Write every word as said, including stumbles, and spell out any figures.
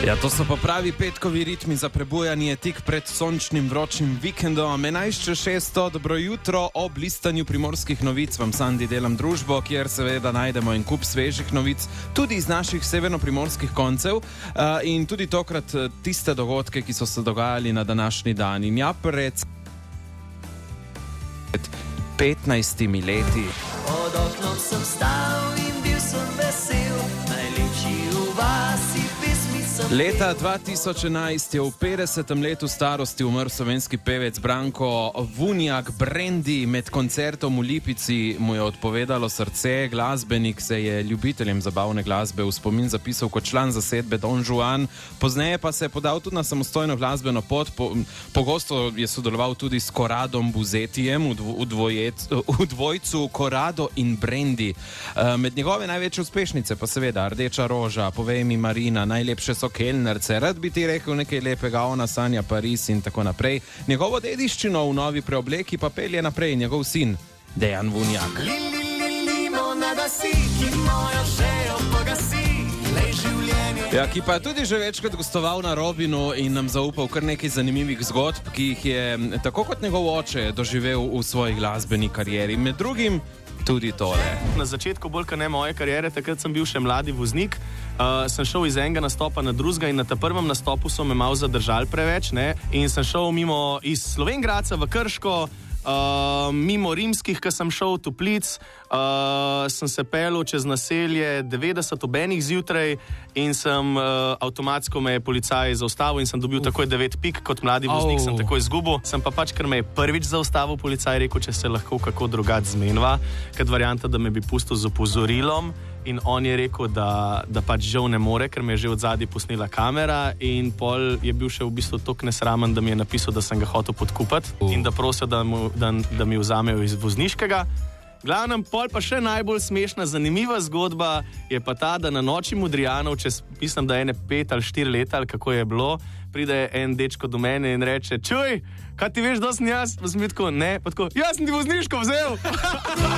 Ja, to so pa pravi petkovi ritmi za prebujanje tik pred sončnim vročim vikendom. enajst čez šest, dobro jutro, ob listanju Primorskih novic vam Sandi delam družbo, kjer seveda najdemo en kup svežih novic, tudi iz naših severnoprimorskih koncev in tudi tokrat tiste dogodke, ki so se dogajali na današnji dan. In ja, pred petnajstimi leti. Pod oknom sem stal in bil sem vesel, najlepši v vasi pesmi sem pel. Leta dva tisoč enajst je v petdesetem letu starosti umrl slovenski pevec Branko Vunjak Brendi. Med koncertom v Lipici mu je odpovedalo srce. Glasbenik se je ljubiteljem zabavne glasbe v spomin zapisal kot član zasedbe Don Juan. Pozneje pa se je podal tudi na samostojno glasbeno pot. Po, pogosto je sodeloval tudi s Koradom Buzetijem v, dvo, v, dvojec, v dvojcu Korado in Brendi. Med njegove največje uspešnice pa seveda Rdeča roža, Povej mi Marina, Najlepše so kelnerce, Rad bi ti rekel nekaj lepega, Ona sanja Pariz in tako naprej. Njegovo dediščino v novi preobleki pa pelje naprej njegov sin Dejan Vunjak. Li, li, li, limonada si, ki mojo žejo pogasi, lej življenje. Ja, ki pa je tudi že večkrat gostoval na Robinu in nam zaupal kar nekaj zanimivih zgodb, ki jih je tako kot njegov oče doživel v svoji glasbeni karieri. Med drugim tudi tole. Na začetku bolj kot ne moje kariere, takrat sem bil še mladi voznik, uh, sem šel iz enega nastopa na drugega in na ta prvem nastopu so me malo zadržali preveč, ne? In sem šel mimo iz Slovenj Gradca v Krško, uh, mimo Rimskih, ko sem šel v Toplic, uh, sem se pelil čez naselje devetdeset ob enih zjutraj in sem uh, avtomatsko me je policaj zaustavil in sem dobil Uf. takoj devet pik, kot mladi voznik sem takoj izgubil. Sem pa pač, ker me je prvič zaustavil policaj, rekel, če se lahko kako drugače zmenva, kad varianta, da me bi pustil z opozorilom. In on je rekel, da, da pač žal ne more, ker me je že od zadaj posnela kamera in pol je bil še v bistvu toliko nesramen, da mi je napisal, da sem ga hotel podkupati uh. in da prosil, da, mu, da, da mi vzamejo iz vozniškega. Glavnem, pol pa še najbolj smešna, zanimiva zgodba je pa ta, da na noči Modrijanov, čez mislim, da ene pet ali štiri leta, ali kako je bilo, pride en dečko do mene in reče: čuj, kaj ti veš, da sem jaz? Pa sem tako, ne, pa tako, jaz sem ti vozniško vzel.